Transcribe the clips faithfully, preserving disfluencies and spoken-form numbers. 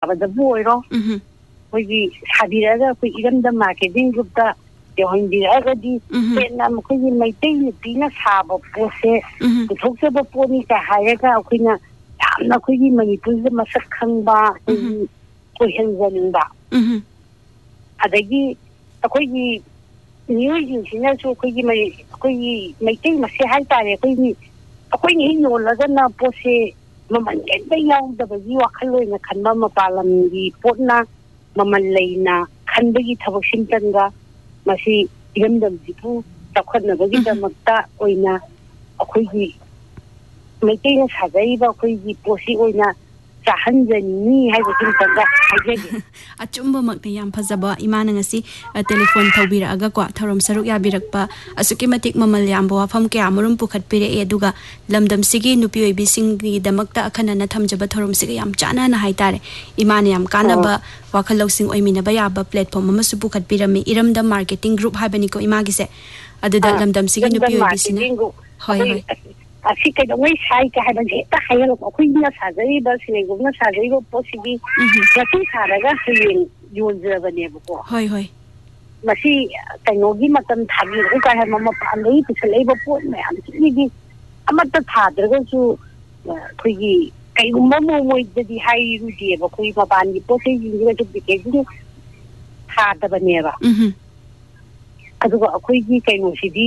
ꯁꯥꯕꯗꯕꯨ ꯑꯣꯏꯔꯣ ꯑꯩꯈꯣꯏꯒꯤ ꯁꯥꯕꯤꯔꯛꯑꯒ ꯑꯩꯈꯣꯏ ꯏꯔꯝꯗꯝ ꯃꯥꯔꯀꯦꯇꯤꯡ ꯒ꯭ꯔꯨꯞꯇ ꯌꯧꯍꯟꯕꯤꯔꯛꯑꯒꯗꯤ ꯍꯦꯟꯅ ꯃꯈꯣꯏꯒꯤ ꯃꯩꯇꯩ ꯅꯨꯄꯤꯅ ꯁꯥꯕ ꯄꯣꯠꯁꯦ ꯄꯨꯊꯣꯛꯆꯕ ꯄꯣꯠꯅꯤꯒ ꯍꯥꯏꯔꯒ ꯑꯩꯈꯣꯏꯅ ꯌꯥꯝꯅ ꯑꯩꯈꯣꯏꯒꯤ ꯃꯅꯤꯄꯨꯔꯁꯤꯗ ꯃꯁꯛ ꯈꯪꯕ ꯑꯩꯈꯣꯏꯒꯤ ꯑꯣꯏꯍꯟꯖꯅꯤꯡꯕ ꯑꯗꯒꯤ ꯑꯩꯈꯣꯏꯒꯤ ꯃꯤꯑꯣꯏꯁꯤꯡꯁꯤꯅꯁꯨ ꯑꯩꯈꯣꯏꯒꯤ ꯑꯩꯈꯣꯏꯒꯤ ꯃꯩꯇꯩ ꯃꯁꯦ ꯍꯥꯏꯇꯥꯔꯦ ꯑꯩꯈꯣꯏꯒꯤ ꯑꯩꯈꯣꯏꯅ ꯍꯦꯛ ꯌꯣꯜꯂꯒꯅ ꯄꯣꯠꯁꯦ ꯃꯃꯜ ꯀꯩꯝꯇ ꯌꯥꯎꯗꯕꯒꯤ ꯋꯥꯈꯜ ꯑꯣꯏꯅ ꯈꯟꯕ ꯃꯄꯥꯟ ꯂꯝꯒꯤ ꯄꯣꯠꯅ ꯃꯃꯜ ꯂꯩꯅ ꯈꯟꯕꯒꯤ ꯊꯕꯛꯁꯤꯃꯇꯪꯒ ꯃꯁꯤ ꯏꯔꯝꯗꯝꯁꯤꯕꯨ ꯆꯥꯎꯈꯠꯅꯕꯒꯤꯗꯃꯛꯇ ꯑꯣꯏꯅ ꯑꯩꯈꯣꯏꯒꯤ ꯃꯩꯇꯩꯅ ꯁꯥꯖꯔꯤꯕ ꯑꯩꯈꯣꯏꯒꯤ ꯄꯣꯠꯁꯤ ꯑꯣꯏꯅ ꯆꯥꯍꯟꯖꯅꯤꯡꯉꯤ ꯍꯥꯏꯕꯁꯤꯃꯇꯪꯒ ꯍꯥꯏꯖꯒꯦ ꯑꯆꯨꯝꯕꯃꯛꯅꯤ ꯌꯥꯝ ꯐꯖꯕ ꯏꯃꯥꯅ ꯉꯁꯤ ꯇꯦꯂꯤꯐꯣꯟ ꯇꯧꯕꯤꯔꯛꯑꯒꯀꯣ ꯊꯧꯔꯝ ꯁꯔꯨꯛ ꯌꯥꯕꯤꯔꯛꯄ ꯑꯁꯨꯛꯀꯤ ꯃꯇꯤꯛ ꯃꯃꯜ ꯌꯥꯝꯕ ꯋꯥꯐꯝ ꯀꯌꯥ ꯃꯔꯨꯝ ꯄꯨꯈꯠꯄꯤꯔꯛꯑꯦ ꯑꯗꯨꯒ ꯂꯝꯗꯝꯁꯤꯒꯤ ꯅꯨꯄꯤ ꯑꯣꯏꯕꯤꯁꯤꯡꯒꯤꯗꯃꯛꯇ ꯑꯈꯟꯅꯅ ꯊꯝꯖꯕ ꯊꯧꯔꯝꯁꯤꯒ ꯌꯥꯝ ꯆꯥꯟꯅꯅ ꯍꯥꯏꯇꯥꯔꯦ ꯏꯃꯥꯅ ꯌꯥꯝ ꯀꯥꯟꯅꯕ ꯋꯥꯈꯜ ꯂꯧꯁꯤꯡ ꯑꯣꯏꯃꯤꯟꯅꯕ ꯌꯥꯕ ꯄ꯭ꯂꯦꯠꯐꯣꯝ ꯑꯃꯁꯨ ꯄꯨꯈꯠꯄꯤꯔꯝꯃꯤ ꯏꯔꯝꯗꯝ ꯃꯥꯔꯀꯦꯇꯤꯡ ꯒ꯭ꯔꯨꯞ ꯍꯥꯏꯕꯅꯤꯀꯣ ꯏꯃꯥꯒꯤꯁꯦ ꯑꯗꯨꯗ ꯂꯝꯗꯝꯁꯤꯒꯤ ꯅꯨꯄꯤ ꯑꯣꯏꯕꯤꯁꯤꯅ ꯍꯣꯏ ꯍꯣꯏ ꯑꯁꯤ ꯀꯩꯗꯧꯉꯩ ꯁꯥꯏ ꯀ ꯍꯥꯏꯕꯁꯦ ꯍꯦꯛꯇ ꯍꯥꯏꯒꯠꯂꯛꯄ ꯑꯩꯈꯣꯏꯅ ꯁꯥꯖꯔꯤꯕ ꯁꯤꯂꯩꯒꯨꯝꯅ ꯁꯥꯖꯔꯤꯕ ꯄꯣꯠꯁꯤꯗꯤ ꯉꯁꯤ ꯁꯥꯔꯒ ꯍꯌꯦꯡ ꯌꯣꯟꯖꯕꯅꯦꯕꯀꯣ ꯍꯣꯏ ꯍꯣꯏ ꯃꯁꯤ ꯀꯩꯅꯣꯒꯤ ꯃꯇꯝ ꯊꯥꯕꯤꯔꯛꯎ ꯀꯥꯏ ꯍꯥꯏꯕ ꯃꯄꯥꯟꯗꯒꯤ ꯄꯨꯁꯜꯂꯛꯏꯕ ꯄꯣꯠ ꯃꯌꯥꯝꯁꯤꯒꯤꯗꯤ ꯑꯃꯠꯇ ꯊꯥꯗ꯭ꯔꯒꯁꯨ ꯑꯩꯈꯣꯏꯒꯤ ꯀꯩꯒꯨꯝꯕ ꯃꯣꯏꯗꯗꯤ ꯍꯥꯏꯔꯨꯗꯦꯕ ꯑꯩꯈꯣꯏ ꯃꯄꯥꯟꯒꯤ ꯄꯣꯠ ꯆꯩꯁꯤꯡꯁꯤꯒꯁꯨ ꯄꯦꯀꯦꯖꯤꯡ ꯊꯥꯗꯕꯅꯦꯕ ꯑꯗꯨꯒ ꯑꯩꯈꯣꯏꯒꯤ ꯀꯩꯅꯣꯁꯤꯗꯤ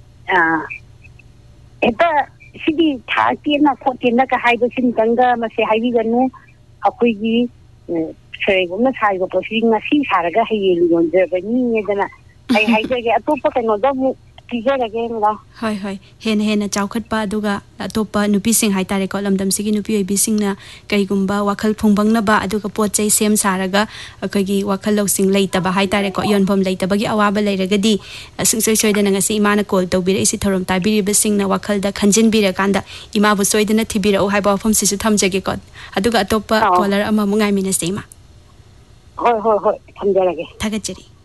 ꯍꯦꯛꯇ ꯁꯤꯗꯤ ꯊꯥꯔꯛꯇꯦꯅ ꯈꯣꯠꯇꯦꯅꯒ ꯍꯥꯏꯕꯁꯤꯃꯇꯪꯒ ꯃꯁꯤ ꯍꯥꯏꯕꯤꯒꯅꯨ ꯑꯩꯈꯣꯏꯒꯤ ꯁꯤꯂꯩꯒꯨꯝꯅ ꯁꯥꯔꯤꯕ ꯄꯣꯠꯁꯤꯗꯤ ꯉꯁꯤ ꯁꯥꯔꯒ ꯍꯌꯦꯡ ꯌꯣꯟꯖꯕꯅꯤꯗꯅ ꯑꯩ ꯍꯥꯏꯖꯒꯦ ꯑꯇꯣꯞꯄ ꯀꯩꯅꯣꯗ ꯑꯃꯨꯛ ꯄꯤꯖꯔꯒꯦ ꯃꯦꯗꯥꯝ ꯍꯣꯏ ꯍꯣꯏ ꯍꯦꯟꯅ ꯍꯦꯟꯅ ꯆꯥꯎꯈꯠꯄ ꯑꯗꯨꯒ ꯑꯇꯣꯞꯄ ꯅꯨꯄꯤꯁꯤꯡ ꯍꯥꯏꯇꯥꯔꯦꯀꯣ ꯂꯝꯗꯝꯁꯤꯒꯤ ꯅꯨꯄꯤ ꯑꯣꯏꯕꯤꯁꯤꯡꯅ ꯀꯩꯒꯨꯝꯕ ꯋꯥꯈꯜ ꯐꯨꯡꯕꯪꯅꯕ ꯑꯗꯨꯒ ꯄꯣꯠ ꯆꯩ ꯁꯦꯝ ꯁꯥꯔꯒ ꯑꯩꯈꯣꯏꯒꯤ ꯋꯥꯈꯜ ꯂꯧꯁꯤꯡ ꯂꯩꯇꯕ ꯍꯥꯏꯇꯥꯔꯦꯀꯣ ꯌꯣꯟꯐꯝ ꯂꯩꯇꯕꯒꯤ ꯑꯋꯥꯕ ꯂꯩꯔꯒꯗꯤ ꯁꯨꯡꯁꯣꯏ ꯁꯣꯏꯗꯅ ꯉꯁꯤ ꯏꯃꯥꯅ ꯀꯣꯜ ꯇꯧꯕꯤꯔꯛꯏꯁꯤ ꯊꯧꯔꯝ ꯇꯥꯕꯤꯔꯤꯕꯁꯤꯡꯅ ꯋꯥꯈꯜꯗ ꯈꯟꯖꯤꯟꯕꯤꯔꯀꯥꯟꯗ ꯏꯃꯥꯕꯨ ꯁꯣꯏꯗꯅ ꯊꯤꯕꯤꯔꯛꯎ ꯍꯥꯏꯕ ꯋꯥꯐꯝꯁꯤꯁꯨ ꯊꯝꯖꯒꯦꯀꯣ ꯑꯗꯨꯒ ꯑꯇꯣꯞꯄ ꯀꯣꯂꯔ ꯑꯃꯃꯨꯛ ꯉꯥꯏꯃꯤꯟꯅꯁꯦ ꯏꯃꯥ ꯍꯣꯏ ꯍꯣꯏ ꯍꯣꯏ ꯊꯝꯖꯔꯒꯦ ꯊꯥꯒꯠꯆꯔꯤ